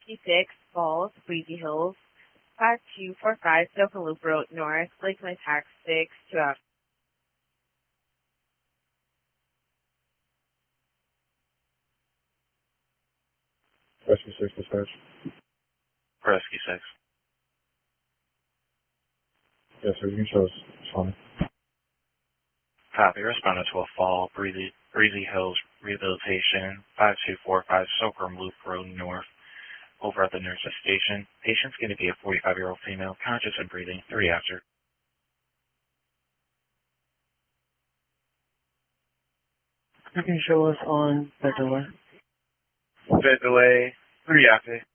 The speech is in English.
P6 Falls, Breezy Hills, 5245 Soka Loop Road North, Lakeland Tax 6 to out. Rescue 6 dispatch. Rescue 6. Yes, sir, you can show us. It's fine. Copy. Responded to a fall, Breezy Hills Rehabilitation, 5245 Soakham Loop Road North, over at the nurse's station. Patient's going to be a 45-year-old female, conscious and breathing, 3 after. You can show us on Bedaway. Bedaway, 3 after.